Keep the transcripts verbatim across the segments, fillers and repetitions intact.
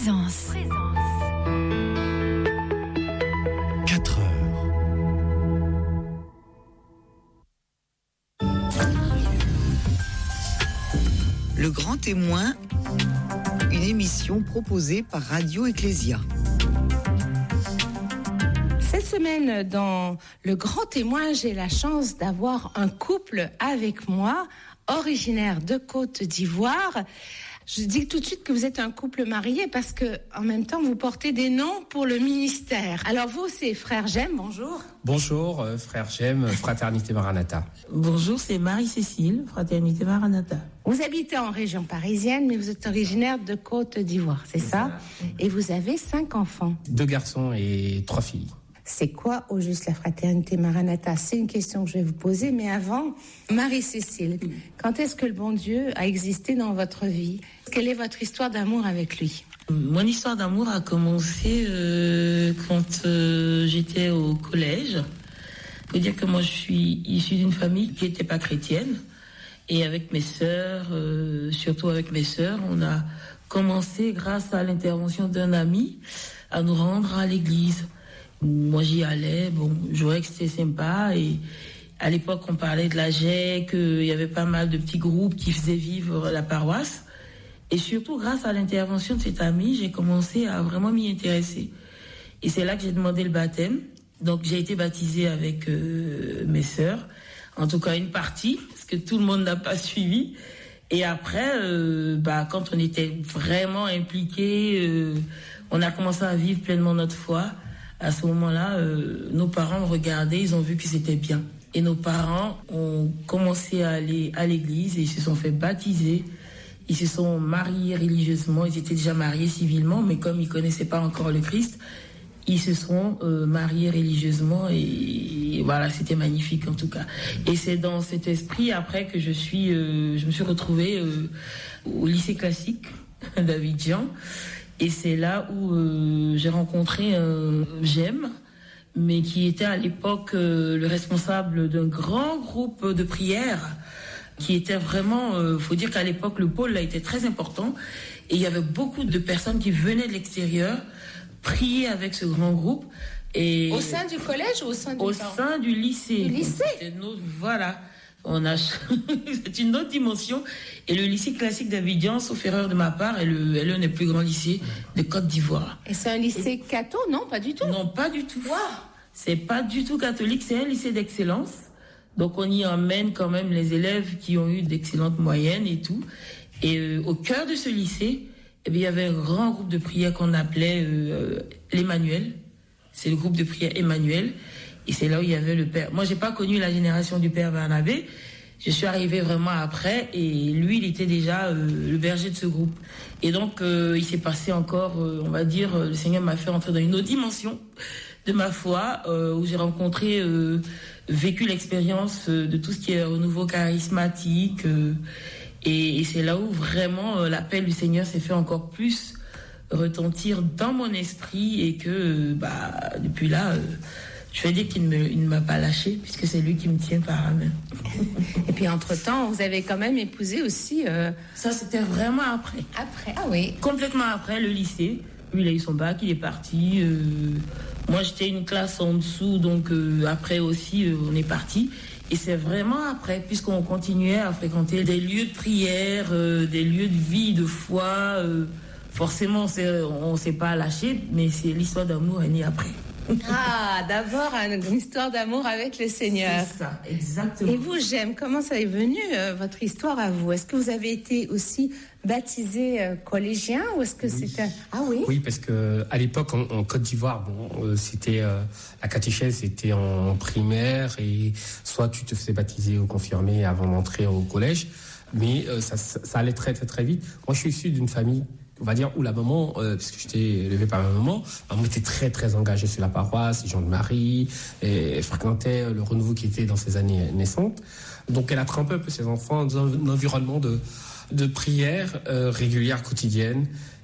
Présence. quatre heures. Le Grand Témoin, une émission proposée par Radio Ecclésia. Cette semaine, dans Le Grand Témoin, j'ai la chance d'avoir un couple avec moi, originaire de Côte d'Ivoire. Je dis tout de suite que vous êtes un couple marié parce que, en même temps, vous portez des noms pour le ministère. Alors vous, c'est Frère Jem, bonjour. Bonjour, euh, Frère Jem, Fraternité Maranatha. Bonjour, c'est Marie-Cécile, Fraternité Maranatha. Vous habitez en région parisienne, mais vous êtes originaire de Côte d'Ivoire, c'est, c'est ça, ça Et vous avez cinq enfants. Deux garçons et trois filles. C'est quoi au juste la Fraternité Maranatha? C'est une question que je vais vous poser, mais avant, Marie-Cécile, quand est-ce que le bon Dieu a existé dans votre vie? Quelle est votre histoire d'amour avec lui? Mon histoire d'amour a commencé euh, quand euh, j'étais au collège. Il faut dire que moi, je suis issue d'une famille qui n'était pas chrétienne. Et avec mes sœurs, euh, surtout avec mes sœurs, on a commencé, grâce à l'intervention d'un ami, à nous rendre à l'église. Moi, j'y allais, bon, je voyais que c'était sympa. Et à l'époque, on parlait de la G E C, il y avait pas mal de petits groupes qui faisaient vivre la paroisse. Et surtout, grâce à l'intervention de cet ami, j'ai commencé à vraiment m'y intéresser. Et c'est là que j'ai demandé le baptême. Donc, j'ai été baptisée avec euh, mes sœurs. En tout cas, une partie, parce que tout le monde n'a pas suivi. Et après, euh, bah, quand on était vraiment impliqués, euh, on a commencé à vivre pleinement notre foi. À ce moment-là, euh, nos parents ont regardé, ils ont vu que c'était bien. Et nos parents ont commencé à aller à l'église et ils se sont fait baptiser. Ils se sont mariés religieusement. Ils étaient déjà mariés civilement, mais comme ils connaissaient pas encore le Christ, ils se sont euh, mariés religieusement et, et voilà, c'était magnifique en tout cas. Et c'est dans cet esprit après que je suis, euh, je me suis retrouvée euh, au lycée classique d'Abidjan. Et c'est là où euh, j'ai rencontré un Jem, mais qui était à l'époque euh, le responsable d'un grand groupe de prière, qui était vraiment, euh, faut dire qu'à l'époque le pôle là était très important, et il y avait beaucoup de personnes qui venaient de l'extérieur prier avec ce grand groupe. Et au sein du collège ou au sein du Au temps sein du lycée. Du lycée. Notre, voilà. On a, c'est une autre dimension. Et le lycée classique d'Abidjan, sauf erreur de ma part, est, le, est l'un des plus grands lycées de Côte d'Ivoire. Et c'est un lycée et... catho, non? Pas du tout? Non, pas du tout. Wow. C'est pas du tout catholique, c'est un lycée d'excellence. Donc on y emmène quand même les élèves qui ont eu d'excellentes moyennes et tout. Et euh, au cœur de ce lycée, eh bien, il y avait un grand groupe de prière qu'on appelait euh, l'Emmanuel. C'est le groupe de prière Emmanuel. Et c'est là où il y avait le père. Moi, j'ai pas connu la génération du père Barnabé. Je suis arrivée vraiment après. Et lui, il était déjà euh, le berger de ce groupe. Et donc, euh, il s'est passé encore, euh, on va dire, euh, le Seigneur m'a fait entrer dans une autre dimension de ma foi, euh, où j'ai rencontré, euh, vécu l'expérience euh, de tout ce qui est renouveau charismatique. Euh, et, et c'est là où vraiment euh, l'appel du Seigneur s'est fait encore plus retentir dans mon esprit. Et que, euh, bah, depuis là... Euh, je vais dire qu'il ne, me, il ne m'a pas lâché, puisque c'est lui qui me tient par la main. Et puis, entre-temps, vous avez quand même épousé aussi... Euh... Ça, c'était vraiment après. Après, ah oui. Complètement après, le lycée. Lui, il a eu son bac, il est parti. Euh... Moi, j'étais une classe en dessous, donc euh, après aussi, euh, on est parti. Et c'est vraiment après, puisqu'on continuait à fréquenter des lieux de prière, euh, des lieux de vie, de foi. Euh... Forcément, c'est, on ne s'est pas lâché, mais c'est l'histoire d'amour est née après. Ah, d'abord une histoire d'amour avec le Seigneur. C'est ça, exactement. Et vous, Jem, comment ça est venu, euh, votre histoire à vous? Est-ce que vous avez été aussi baptisé euh, collégien ou est-ce que oui. c'était... Ah oui? Oui, parce que à l'époque, en, en Côte d'Ivoire, bon, euh, c'était euh, la catéchèse, c'était en primaire et soit tu te faisais baptiser ou confirmer avant d'entrer au collège, mais euh, ça, ça, ça allait très, très, très vite. Moi, je suis issu d'une famille, on va dire, où la maman, euh, parce que j'étais élevé par ma maman, ma maman était très très engagée sur la paroisse, les gens de Marie, et elle fréquentait le renouveau qui était dans ses années naissantes. Donc elle a trempé un peu ses enfants dans un environnement de, de prière euh, régulière, quotidienne.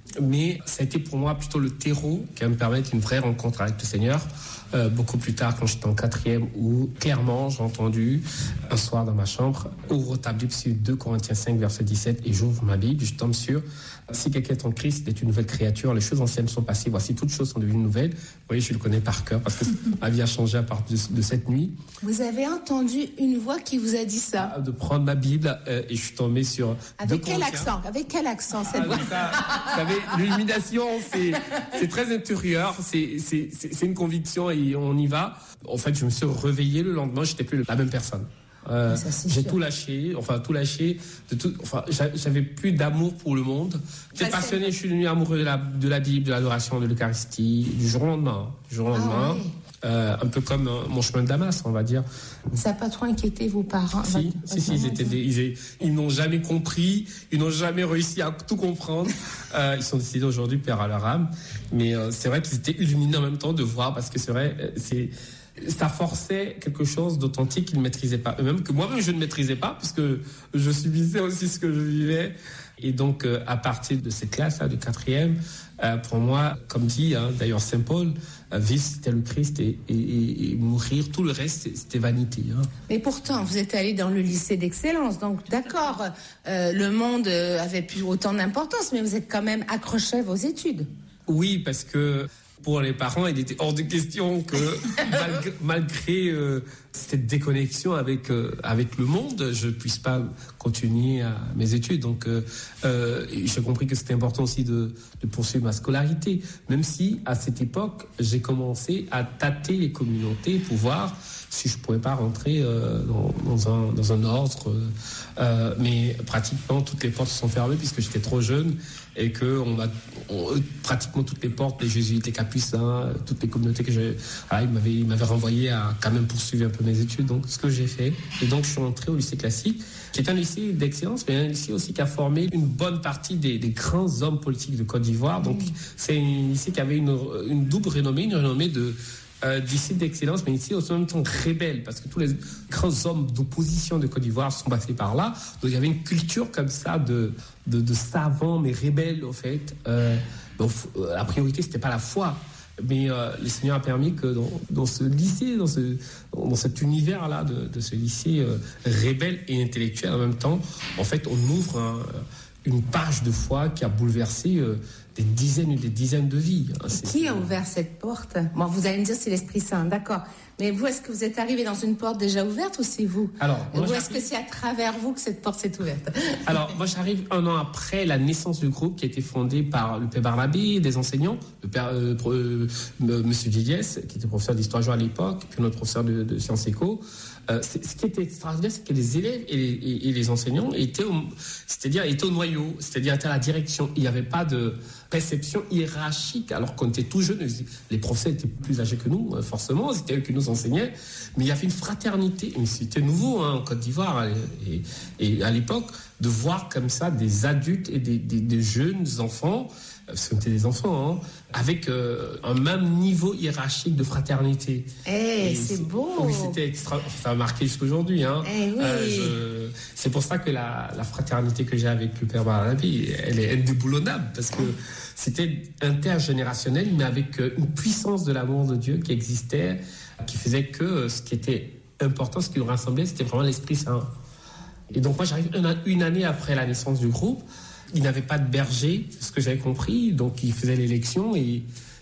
Mais ça a été pour moi plutôt le terreau qui va me permettre une vraie rencontre avec le Seigneur. Euh, beaucoup plus tard, quand j'étais en quatrième, où clairement j'ai entendu un soir dans ma chambre, ouvre ta Bible sur deux Corinthiens cinq, verset dix-sept, et j'ouvre ma Bible, je tombe sur si quelqu'un est en Christ, il est une nouvelle créature, les choses anciennes sont passées, voici toutes choses sont devenues nouvelles. Vous voyez, je le connais par cœur parce que ma vie a changé à partir de, de cette nuit. Vous avez entendu une voix qui vous a dit ça? De prendre ma Bible euh, et je suis tombé sur. Avec quel accent? Avec quel accent cette ah, voix? Ça, vous savez, l'illumination, c'est, c'est très intérieur, c'est, c'est, c'est, c'est une conviction et on y va. En fait, je me suis réveillé le lendemain, j'étais plus la même personne. Euh, ça, j'ai sûr. tout lâché, enfin tout lâché, de tout, enfin j'avais plus d'amour pour le monde. J'étais bah, passionné, je suis devenu amoureux de la, de la Bible, de l'adoration, de l'Eucharistie, du jour au lendemain, du jour au lendemain. Ah, oui. euh, un peu comme euh, mon chemin de Damas, on va dire. Ça n'a pas trop inquiété vos parents? Si, si, si, ils étaient, des, ils, ils n'ont jamais compris, ils n'ont jamais réussi à tout comprendre. euh, ils sont décidés aujourd'hui père à leur âme, mais euh, c'est vrai qu'ils étaient illuminés en même temps de voir, parce que c'est vrai, c'est ça forçait quelque chose d'authentique qu'ils ne maîtrisaient pas eux-mêmes, que moi-même je ne maîtrisais pas, puisque je subissais aussi ce que je vivais. Et donc, euh, à partir de cette classe-là, de quatrième, euh, pour moi, comme dit hein, d'ailleurs Saint Paul, euh, vivre c'était le Christ et, et, et mourir, tout le reste c'était vanité. Hein. Mais pourtant, vous êtes allé dans le lycée d'excellence, donc d'accord, euh, le monde avait plus autant d'importance, mais vous êtes quand même accroché à vos études. Oui, parce que pour les parents, il était hors de question que, malgré, malgré euh, cette déconnexion avec euh, avec le monde, je puisse pas continuer à mes études. Donc, euh, euh, j'ai compris que c'était important aussi de, de poursuivre ma scolarité, même si à cette époque, j'ai commencé à tâter les communautés pour voir si je pouvais pas rentrer euh, dans, dans un dans un ordre. Euh, mais pratiquement toutes les portes sont fermées puisque j'étais trop jeune et que on a on, pratiquement toutes les portes, les jésuites, les capucins, toutes les communautés que j'ai, ah, ils m'avaient ils m'avaient renvoyé à quand même poursuivre un peu mes études. Donc ce que j'ai fait, et donc je suis rentré au lycée classique, qui est un lycée d'excellence, mais un lycée aussi qui a formé une bonne partie des, des grands hommes politiques de Côte d'Ivoire. Donc mmh. c'est un lycée qui avait une une double renommée, une renommée de Euh, lycée d'excellence, mais ici aussi en même temps rebelle, parce que tous les grands hommes d'opposition de Côte d'Ivoire sont passés par là. Donc il y avait une culture comme ça de, de, de savants, mais rebelles, en fait. Euh, donc euh, la priorité, c'était pas la foi. Mais euh, le Seigneur a permis que dans, dans ce lycée, dans, ce, dans cet univers-là, de, de ce lycée euh, rebelle et intellectuel en même temps, en fait, on ouvre un, une page de foi qui a bouleversé euh, des dizaines et des dizaines de vies. C'est qui a ouvert cette porte? Bon, vous allez me dire c'est l'Esprit Saint, d'accord. Mais vous, est-ce que vous êtes arrivé dans une porte déjà ouverte ou c'est vous? Alors, ou est-ce que c'est à travers vous que cette porte s'est ouverte? Alors, moi, j'arrive un an après la naissance du groupe qui a été fondé par le père Barnabé, des enseignants, le père euh, euh, Monsieur Didiès, qui était professeur d'histoire-géo à l'époque, puis notre professeur de, de sciences éco. Euh, ce qui était extraordinaire, c'est que les élèves et les, et, et les enseignants étaient au, c'est-à-dire étaient au noyau, c'est-à-dire étaient à la direction. Il n'y avait pas de réception hiérarchique, alors qu'on était tout jeunes. Les professeurs étaient plus âgés que nous, forcément, c'était eux qui nous enseignaient. Mais il y avait une fraternité. C'était nouveau hein, en Côte d'Ivoire et, et à l'époque de voir comme ça des adultes et des, des, des jeunes enfants. Parce qu'on était des enfants, hein, avec euh, un même niveau hiérarchique de fraternité. Eh, c'est, c'est beau. Oui, c'était extra. Ça m'a marqué jusqu'aujourd'hui. Hein. Eh oui. Euh, je, c'est pour ça que la, la fraternité que j'ai avec le père Barnabé, elle est indéboulonnable parce que c'était intergénérationnel, mais avec une puissance de l'amour de Dieu qui existait, qui faisait que ce qui était important, ce qui nous rassemblait, c'était vraiment l'Esprit Saint. Et donc moi, j'arrive une, une année après la naissance du groupe. Ils n'avaient pas de berger, c'est ce que j'avais compris, donc ils faisaient l'élection et,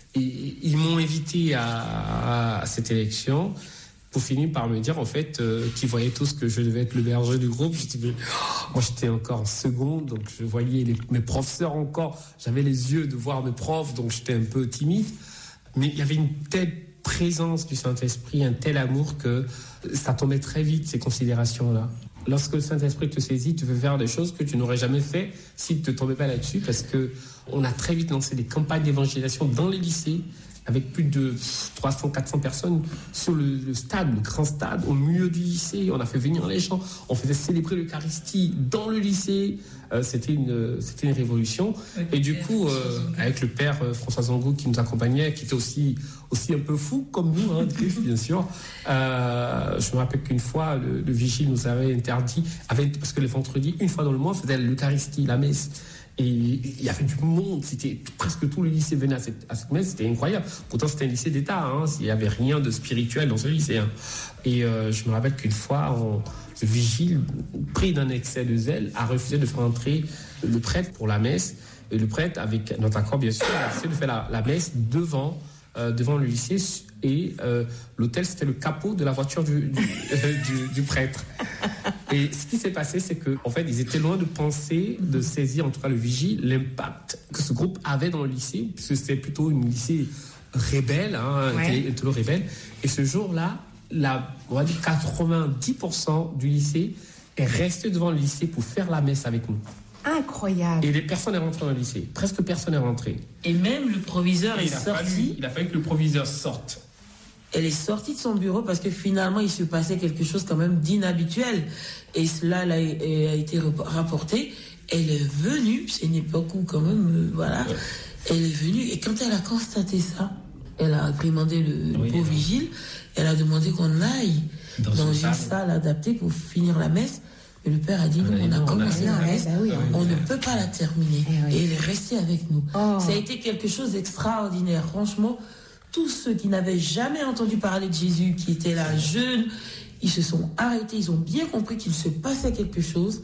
et ils m'ont invité à, à cette élection pour finir par me dire en fait euh, qu'ils voyaient tous que je devais être le berger du groupe. Je dis, mais, oh, moi j'étais encore en seconde, donc je voyais les, mes professeurs encore, j'avais les yeux de voir mes profs, donc j'étais un peu timide. Mais il y avait une telle présence du Saint-Esprit, un tel amour que ça tombait très vite ces considérations-là. Lorsque le Saint-Esprit te saisit, tu veux faire des choses que tu n'aurais jamais fait s'il ne te tombait pas là-dessus, parce que on a très vite lancé des campagnes d'évangélisation dans les lycées, avec plus de trois cents, quatre cents personnes sur le, le stade, le grand stade, au milieu du lycée. On a fait venir les gens, on faisait célébrer l'Eucharistie dans le lycée. Euh, c'était une, c'était une révolution. Okay. Et du coup, euh, avec le père euh, François Zangou qui nous accompagnait, qui était aussi, aussi un peu fou, comme nous, hein, Christ, bien sûr. Euh, je me rappelle qu'une fois, le, le vigile nous avait interdit, avec, parce que le vendredi, une fois dans le mois, on faisait l'Eucharistie, la messe. Et il y avait du monde, c'était presque tout le lycée venait à cette, à cette messe, c'était incroyable. Pourtant, c'était un lycée d'État, hein, il n'y avait rien de spirituel dans ce lycée. Hein. Et euh, je me rappelle qu'une fois, on, le vigile, pris d'un excès de zèle, a refusé de faire entrer le prêtre pour la messe. Et le prêtre, avec notre accord bien sûr, a décidé de faire la, la messe devant, euh, devant le lycée. Et euh, l'hôtel, c'était le capot de la voiture du, du, euh, du, du prêtre. Et ce qui s'est passé, c'est qu'en en fait, ils étaient loin de penser, de saisir, en tout cas le vigile, l'impact que ce groupe avait dans le lycée, puisque c'était plutôt une lycée rebelle, hein, ouais. un rebelle. Et ce jour-là, la, on va dire quatre-vingt-dix pour cent du lycée est resté devant le lycée pour faire la messe avec nous. Incroyable. Et les personnes sont rentrées dans le lycée. Presque personne n'est rentré. Et même le proviseur est il sorti. Fallu, il a fallu que le proviseur sorte. Elle est sortie de son bureau parce que finalement, il se passait quelque chose quand même d'inhabituel. Et cela a, a été rapporté. Elle est venue, c'est une époque où quand même, euh, voilà, ouais. Elle est venue. Et quand elle a constaté ça, elle a réprimandé le, oui, pauvre vigile. Elle a demandé qu'on aille dans, dans une salle. salle adaptée pour finir la messe. Et le père a dit, nous, on a commencé la messe, on oui, ne peut pas la terminer. Et, oui. Et elle est restée avec nous. Oh. Ça a été quelque chose d'extraordinaire. Franchement, tous ceux qui n'avaient jamais entendu parler de Jésus, qui étaient là jeunes, ils se sont arrêtés, ils ont bien compris qu'il se passait quelque chose.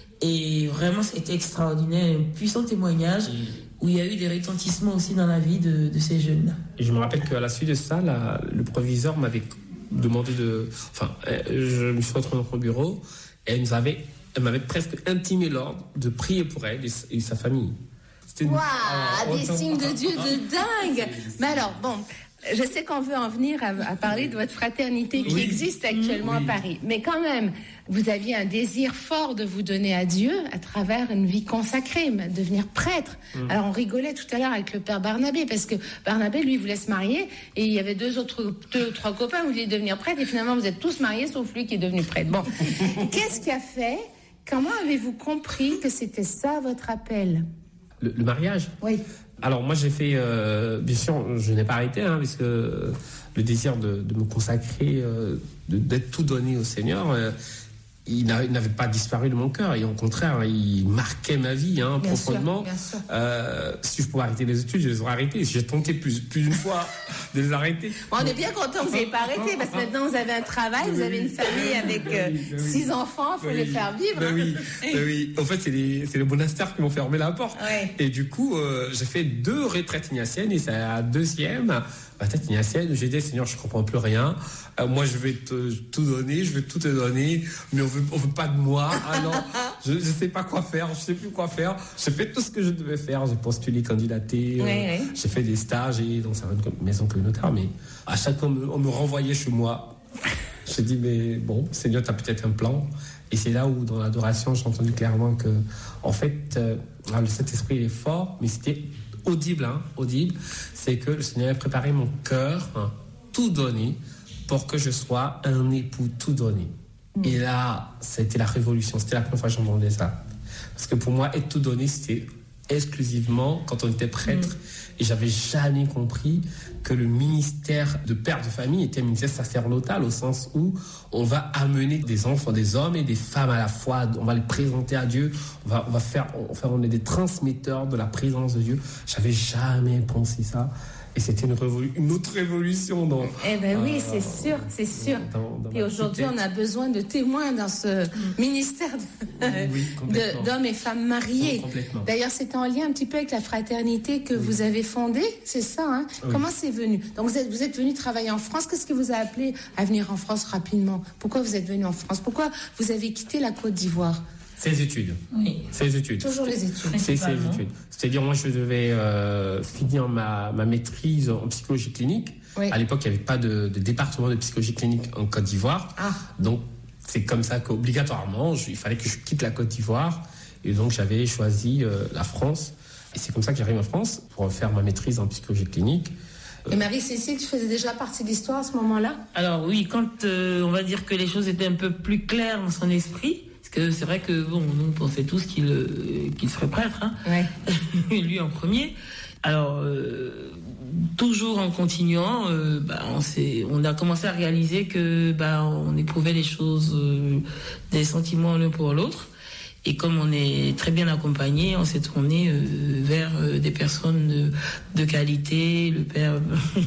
Et vraiment, c'était extraordinaire, un puissant témoignage où il y a eu des retentissements aussi dans la vie de, de ces jeunes-là. Et je me rappelle qu'à la suite de ça, la, le proviseur m'avait demandé de... Enfin, je me suis retrouvé dans son bureau et elle, nous avait, elle m'avait presque intimé l'ordre de prier pour elle et, et sa famille. Waouh, wow, des signes de Dieu de dingue. Mais alors, bon, je sais qu'on veut en venir à, à parler de votre fraternité qui oui. existe actuellement oui. à Paris. Mais quand même, vous aviez un désir fort de vous donner à Dieu à travers une vie consacrée, devenir prêtre. Mmh. Alors, on rigolait tout à l'heure avec le père Barnabé, parce que Barnabé, lui, voulait se marier, et il y avait deux autres, deux, trois copains qui voulaient devenir prêtres, et finalement, vous êtes tous mariés, sauf lui qui est devenu prêtre. Bon, qu'est-ce qui a fait? Comment avez-vous compris que c'était ça, votre appel? Le, le mariage ? Oui. Alors moi j'ai fait, euh, bien sûr je n'ai pas arrêté, hein, parce que euh, le désir de, de me consacrer, euh, de, d'être tout donné au Seigneur, euh, il, n'a, il n'avait pas disparu de mon cœur, et au contraire il marquait ma vie hein, bien profondément. Sûr, bien sûr. Euh, si je pouvais arrêter les études, je les aurais arrêtées. J'ai tenté plus, plus d'une fois de les arrêter. Bon, on est bien content que vous n'ayez pas arrêté, parce que maintenant vous avez un travail, vous avez une famille avec euh, oui, oui, six enfants, il faut oui, les faire vivre. Ben oui, ben oui. En fait c'est les, c'est les monastères qui m'ont fermé la porte. Oui. Et du coup euh, j'ai fait deux retraites ignatiennes, et c'est la deuxième retraite ignatienne où j'ai dit Seigneur, je ne comprends plus rien. Euh, moi je vais te tout donner, je vais tout te donner, mais on veut, on veut pas de moi. Ah non, je ne sais pas quoi faire, je sais plus quoi faire. J'ai fait tout ce que je devais faire, j'ai postulé, candidaté, oui, euh, oui. j'ai fait des stages et dans certaines maisons communautaires, mais à chaque fois on me, on me renvoyait chez moi. J'ai dit mais bon, Seigneur, tu as peut-être un plan. Et c'est là où dans l'adoration j'ai entendu clairement que en fait euh, le Saint-Esprit il est fort, mais c'était audible, hein, audible, c'est que le Seigneur a préparé mon cœur, hein, tout donné, pour que je sois un époux tout donné. Mmh. Et là, c'était la révolution, c'était la première fois que j'entendais ça. Parce que pour moi, être tout donné, c'était exclusivement quand on était prêtre, mmh. et j'avais jamais compris que le ministère de père de famille était un ministère sacerdotal, au sens où on va amener des enfants, des hommes et des femmes à la fois, on va les présenter à Dieu, on va, on va faire, on, enfin, on est des transmetteurs de la présence de Dieu. J'avais jamais pensé ça. Et c'était une, révolu- une autre révolution. Dans, eh bien oui, euh, c'est sûr, c'est sûr. Dans, dans et aujourd'hui, on a besoin de témoins dans ce mmh. ministère de, oui, de, d'hommes et femmes mariés. Oui, d'ailleurs, c'était en lien un petit peu avec la fraternité que oui. vous avez fondée, c'est ça, hein? Oui. Comment c'est venu? Donc vous êtes, vous êtes venu travailler en France. Qu'est-ce qui vous a appelé à venir en France rapidement? Pourquoi vous êtes venu en France? Pourquoi vous avez quitté la Côte d'Ivoire? Ses études. Oui. Ses études. Toujours les études. C'est ses études. C'est-à-dire, moi, je devais euh, finir ma, ma maîtrise en psychologie clinique. Oui. À l'époque, il n'y avait pas de, de département de psychologie clinique en Côte d'Ivoire. Ah. Donc, c'est comme ça qu'obligatoirement, je, il fallait que je quitte la Côte d'Ivoire. Et donc, j'avais choisi euh, la France. Et c'est comme ça que j'arrive en France pour faire ma maîtrise en psychologie clinique. Et Marie-Cécile, tu faisais déjà partie de l'histoire à ce moment-là? Alors oui, quand euh, on va dire que les choses étaient un peu plus claires dans son esprit, c'est vrai que bon, nous on pensait tous qu'il, euh, qu'il serait prêtre, hein. Ouais. Lui en premier. Alors euh, toujours en continuant, euh, bah, on, s'est, on a commencé à réaliser que bah, on éprouvait les choses, euh, des sentiments l'un pour l'autre. Et comme on est très bien accompagné, on s'est tourné euh, vers euh, des personnes de, de qualité, le père,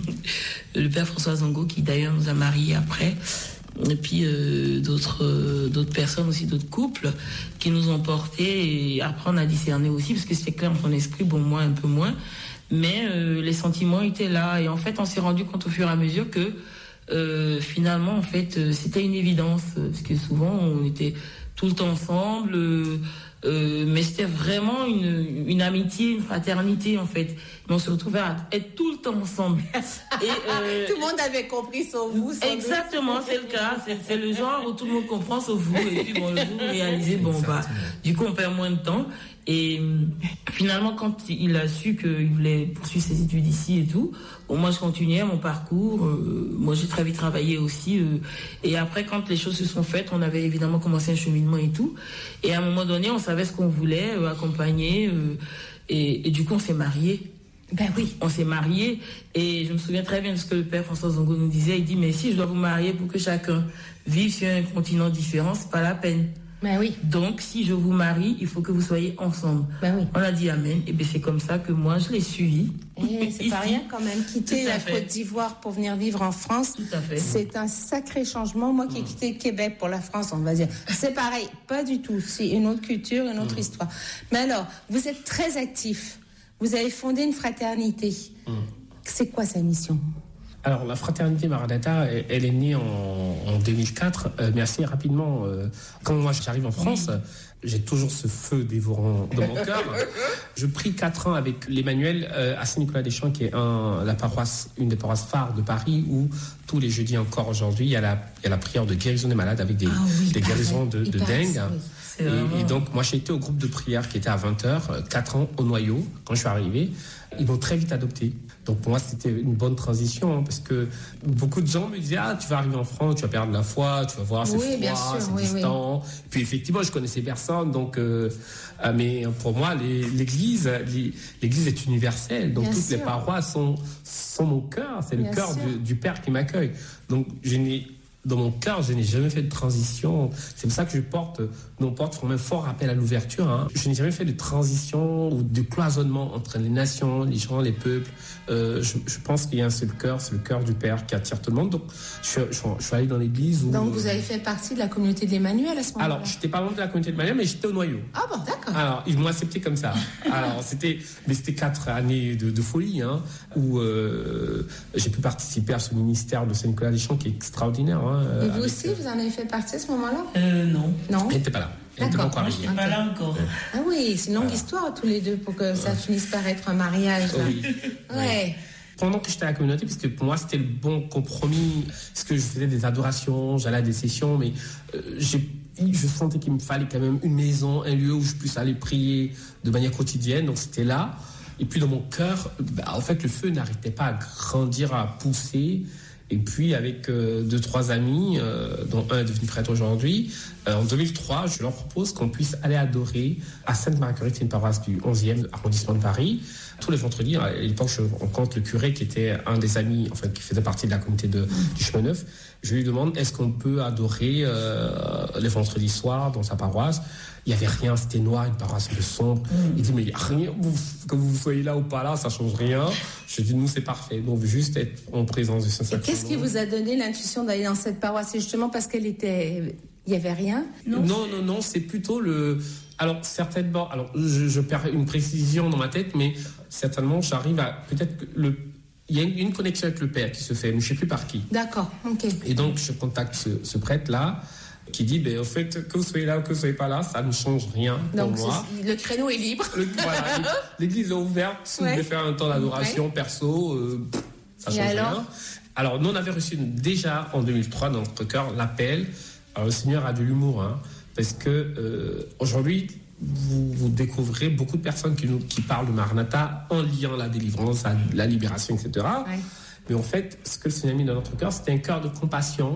le père François Zongo, qui d'ailleurs nous a mariés après, et puis euh, d'autres, euh, d'autres personnes aussi, d'autres couples qui nous ont portés, et après on a discerné aussi, parce que c'était clair dans son esprit, bon, moi un peu moins, mais euh, les sentiments étaient là, et en fait on s'est rendu compte au fur et à mesure que euh, finalement en fait euh, c'était une évidence, parce que souvent on était tout le temps ensemble, euh, euh, mais c'était vraiment une, une amitié, une fraternité en fait. Mais on se retrouvait à être tout le temps ensemble. Et euh, tout le monde avait compris sauf vous. Sauf exactement, vous. C'est le cas. C'est, c'est le genre où tout le monde comprend sauf vous. Et puis bon, le jour vous réalisez, bon bah, du coup on perd moins de temps. Et finalement, quand il a su qu'il voulait poursuivre ses études ici et tout, bon, moi je continuais mon parcours. Euh, moi j'ai très vite travaillé aussi. Euh, et après, quand les choses se sont faites, on avait évidemment commencé un cheminement et tout. Et à un moment donné, on savait ce qu'on voulait, euh, accompagner. Euh, et, et du coup, on s'est mariés. Ben oui. On s'est mariés. Et je me souviens très bien de ce que le père François Zongo nous disait. Il dit, mais si je dois vous marier pour que chacun vive sur un continent différent, c'est pas la peine. Ben oui. Donc, si je vous marie, il faut que vous soyez ensemble. Ben oui. On a dit amen. Et bien, c'est comme ça que moi, je l'ai suivi. Et c'est pas rien quand même. Quitter la Côte d'Ivoire pour venir vivre en France, tout à fait. C'est un sacré changement. Moi qui ai quitté Québec pour la France, on va dire, c'est pareil. Pas du tout. C'est une autre culture, une autre mmh. histoire. Mais alors, vous êtes très actif. Vous avez fondé une fraternité. Mmh. C'est quoi sa mission ? Alors, la fraternité Maranatha, elle est née en, en deux mille quatre, euh, mais assez rapidement. Euh, quand moi j'arrive en France, oui. j'ai toujours ce feu dévorant dans mon cœur. Je prie quatre ans avec l'Emmanuel euh, à Saint-Nicolas-des-Champs, qui est un, la paroisse, une des paroisses phares de Paris, où tous les jeudis encore aujourd'hui, il y a la, il y a la prière de guérison des malades avec des, ah oui, des guérisons de, de dengue. Oui. Et, et donc, moi, j'ai été au groupe de prière qui était à vingt heures, quatre ans au noyau, quand je suis arrivé. Ils m'ont très vite adopté. Donc pour moi, c'était une bonne transition, hein, parce que beaucoup de gens me disaient « Ah, tu vas arriver en France, tu vas perdre la foi, tu vas voir, c'est oui, froid, sûr, c'est oui, distant. Oui. » Puis effectivement, je connaissais personne, donc... Euh, euh, mais pour moi, les, l'église, les, l'église est universelle. Donc bien toutes sûr. Les paroisses sont, sont mon cœur. C'est bien le cœur du, du Père qui m'accueille. Donc je n'ai... Dans mon cœur, je n'ai jamais fait de transition. C'est pour ça que je porte, nous porte vraiment un fort appel à l'ouverture. Hein. Je n'ai jamais fait de transition ou de cloisonnement entre les nations, les gens, les peuples. Euh, je, je pense qu'il y a un seul cœur, c'est le cœur du Père qui attire tout le monde. Donc, je, je, je suis allé dans l'église. Où, Donc, vous avez fait partie de la communauté de l'Emmanuel à ce moment-là ? Alors, je n'étais pas membre de la communauté de l'Emmanuel, mais j'étais au noyau. Ah bon, d'accord. Alors, ils m'ont accepté comme ça. Alors, c'était, mais c'était quatre années de, de folie, hein, où euh, j'ai pu participer à ce ministère de Saint-Nicolas-des-Champs qui est extraordinaire. Hein. Et vous aussi, vous en avez fait partie à ce moment-là ? euh, Non. Non. Elle n'était pas là. Elle D'accord. Moi, je n'étais pas là encore. Ah oui, c'est une longue voilà. histoire tous les deux pour que ça finisse par être un mariage. Là. Oui. Ouais. Pendant que j'étais à la communauté, parce que pour moi, c'était le bon compromis, parce que je faisais des adorations, j'allais à des sessions, mais euh, j'ai, je sentais qu'il me fallait quand même une maison, un lieu où je puisse aller prier de manière quotidienne. Donc c'était là. Et puis dans mon cœur, bah, en fait, le feu n'arrêtait pas à grandir, à pousser. Et puis avec euh, deux, trois amis, euh, dont un est devenu prêtre aujourd'hui, euh, en deux mille trois, je leur propose qu'on puisse aller adorer à Sainte-Marguerite, c'est une paroisse du onzième arrondissement de Paris, tous les vendredis. À l'époque, je rencontre le curé qui était un des amis, enfin qui faisait partie de la communauté de, du Chemin Neuf. Je lui demande, est-ce qu'on peut adorer euh, les vendredis soirs dans sa paroisse ? Il n'y avait rien, c'était noir, une paroisse de sombre. Mmh. Il dit, mais il n'y a rien, vous, que vous soyez là ou pas là, ça ne change rien. Je dis, nous, c'est parfait. Donc, juste être en présence du Saint-Sacrement. Et qu'est-ce qui vous a donné l'intuition d'aller dans cette paroisse ? C'est justement parce qu'elle était... Il n'y avait rien ? Non, non, non, non, c'est plutôt le... Alors, certainement... Alors, je, je perds une précision dans ma tête, mais certainement, j'arrive à... Peut-être que le... Il y a une, une connexion avec le Père qui se fait, mais je ne sais plus par qui. D'accord, ok. Et donc, je contacte ce, ce prêtre-là, qui dit, ben, au fait, que vous soyez là ou que vous ne soyez pas là, ça ne change rien donc, pour moi. Le créneau est libre. Le, voilà, l'église est ouverte. Si ouais. vous voulez faire un temps d'adoration ouais. perso, euh, ça ne change alors rien. Alors, nous, on avait reçu déjà en deux mille trois dans notre cœur l'appel. Alors, le Seigneur a de l'humour, hein, parce que euh, aujourd'hui, vous, vous découvrez beaucoup de personnes qui, nous, qui parlent de Maranatha en liant la délivrance, la, la libération, et cetera. Ouais. Mais en fait, ce que le Seigneur a mis dans notre cœur, c'était un cœur de compassion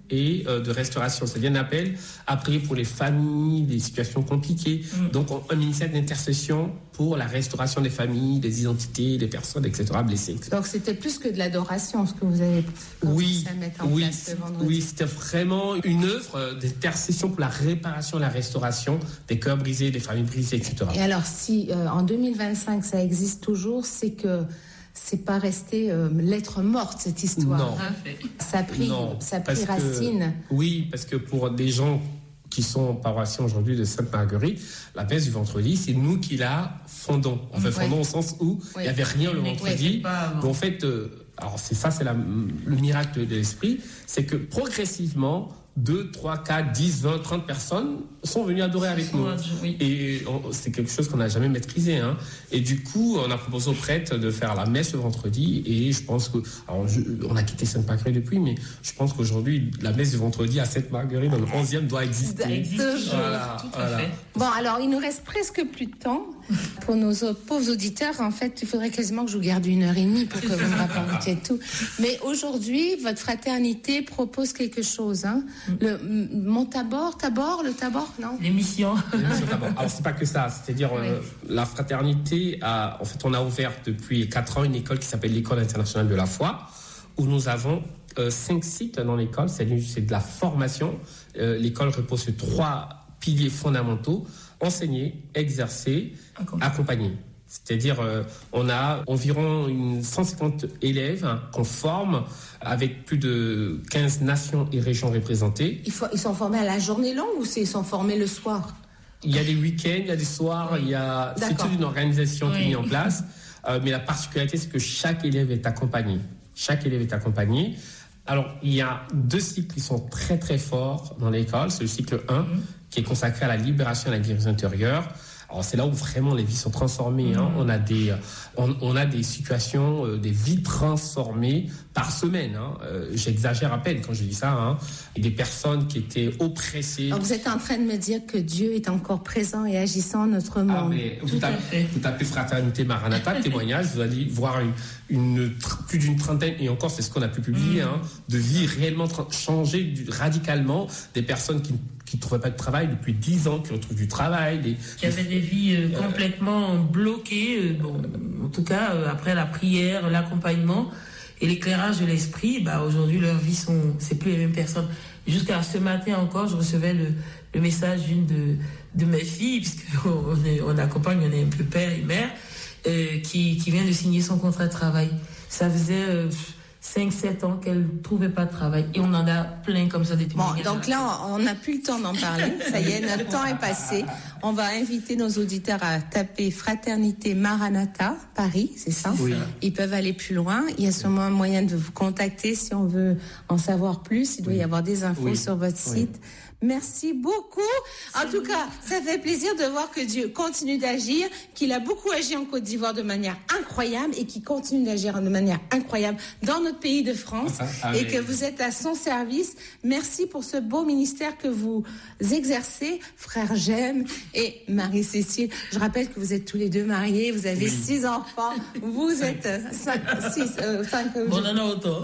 et euh, de restauration. C'est-à-dire un appel à prier pour les familles, des situations compliquées. Mmh. Donc, on, un ministère d'intercession pour la restauration des familles, des identités, des personnes, et cetera, blessées. et cetera. Donc, c'était plus que de l'adoration, ce que vous avez oui, à mettre en oui, place le vendredi. Oui, c'était vraiment une œuvre d'intercession pour la réparation et la restauration des cœurs brisés, des familles brisées, et cetera. Et alors, si euh, en deux mille vingt-cinq, ça existe toujours, c'est que c'est pas resté euh, lettre morte, cette histoire. Non. Ça a pris, non, ça a pris que, racine. Oui, parce que pour des gens qui sont paroissiens aujourd'hui de Sainte-Marguerite, la messe du vendredi, c'est nous qui la fondons. En fait, fondons ouais. au sens où il oui. n'y avait rien le vendredi. Ouais, en fait, euh, alors c'est ça, c'est la, le miracle de l'esprit, c'est que progressivement, deux, trois, quatre, dix, vingt, trente personnes sont venues adorer avec nous. Oui. Et on, c'est quelque chose qu'on n'a jamais maîtrisé. Hein. Et du coup, on a proposé aux prêtres de faire la messe le vendredi. Et je pense que... Alors, je, on a quitté Sainte-Marguerite depuis, mais je pense qu'aujourd'hui, la messe du vendredi à Sainte-Marguerite, dans le onzième, doit exister. Ça existe voilà, tout voilà. à fait. Bon, alors, il nous reste presque plus de temps. Pour nos pauvres auditeurs, en fait, il faudrait quasiment que je vous garde une heure et demie pour que vous me rapportiez tout. Mais aujourd'hui, votre fraternité propose quelque chose. Hein. Le mon tabor, tabor, le tabor, non ? L'émission. L'émission tabor. Alors, c'est pas que ça. C'est-à-dire, oui. euh, la fraternité, a, en fait, on a ouvert depuis quatre ans une école qui s'appelle l'École internationale de la foi, où nous avons euh, cinq cycles dans l'école. C'est, c'est de la formation. Euh, l'école repose sur trois piliers fondamentaux. Enseigner, exercer, accompagner. C'est-à-dire, euh, on a environ une cent cinquante élèves hein, qu'on forme avec plus de quinze nations et régions représentées. Il faut, ils sont formés à la journée longue ou c'est, ils sont formés le soir ? Il y a des week-ends, il y a des soirs, il y a, c'est toute une organisation oui. qui est mise en place. Euh, mais la particularité, c'est que chaque élève est accompagné. Chaque élève est accompagné. Alors, il y a deux cycles qui sont très très forts dans l'école. C'est le cycle un, mmh. qui est consacré à la libération et à la guérison intérieure. Alors, c'est là où vraiment les vies sont transformées. Mmh. Hein. On a des, on, on a des situations, euh, des vies transformées par semaine. Hein. Euh, j'exagère à peine quand je dis ça. Hein. Et des personnes qui étaient oppressées. Donc, vous êtes en train de me dire que Dieu est encore présent et agissant dans notre monde. Ah, mais vous, tapez, vous tapez Fraternité Maranatha, témoignage, vous allez voir une, une, plus d'une trentaine, et encore, c'est ce qu'on a pu publier, mmh. hein, de vies réellement tra- changées radicalement, des personnes qui qui ne trouvaient pas de travail depuis dix ans, qui retrouvent du travail. Des, qui avaient des vies euh, complètement euh, bloquées, euh, bon, en tout cas, euh, après la prière, l'accompagnement et l'éclairage de l'esprit, bah, aujourd'hui, leurs vies sont, c'est plus les mêmes personnes. Jusqu'à ce matin encore, je recevais le, le message d'une de, de mes filles, puisqu'on est, on accompagne, on est un peu père et mère, euh, qui, qui vient de signer son contrat de travail. Ça faisait... Euh, cinq sept ans qu'elle ne trouvait pas de travail. Et on en a plein comme ça des témoignages. Bon, donc là, on n'a plus le temps d'en parler. Ça y est, notre temps est passé. On va inviter nos auditeurs à taper Fraternité Maranatha, Paris, c'est ça ? Oui. Ils peuvent aller plus loin. Il y a sûrement un moyen de vous contacter si on veut en savoir plus. Il doit oui. y avoir des infos oui. sur votre site. Oui. Merci beaucoup. En tout cas, ça fait plaisir de voir que Dieu continue d'agir, qu'il a beaucoup agi en Côte d'Ivoire de manière incroyable et qu'il continue d'agir de manière incroyable dans notre pays de France ah, et que vous êtes à son service. Merci pour ce beau ministère que vous exercez, frère Jem et Marie-Cécile. Je rappelle que vous êtes tous les deux mariés, vous avez oui. six enfants, vous cinq. êtes cinq, six, euh, cinq. Bon, on en a autant.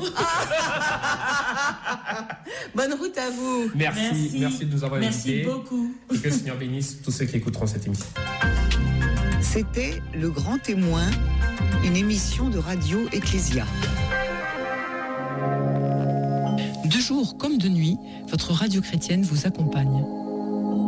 Bonne route à vous. Merci. Merci. Merci de nous avoir invités. Merci beaucoup. Et que le Seigneur bénisse tous ceux qui écouteront cette émission. C'était Le Grand Témoin, une émission de Radio Ecclésia. De jour comme de nuit, votre radio chrétienne vous accompagne.